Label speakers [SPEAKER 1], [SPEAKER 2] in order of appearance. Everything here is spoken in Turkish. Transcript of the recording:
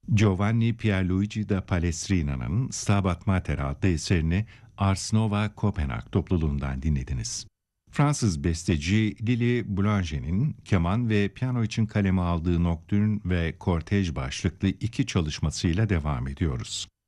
[SPEAKER 1] Giovanni Pierluigi da Palestrina'nın Stabat Mater adlı eserini Ars Nova Kopenhag topluluğundan dinlediniz. Fransız besteci Lili Boulanger'in keman ve piyano için kaleme aldığı Nocturne ve Cortège başlıklı iki çalışmasıyla devam ediyoruz.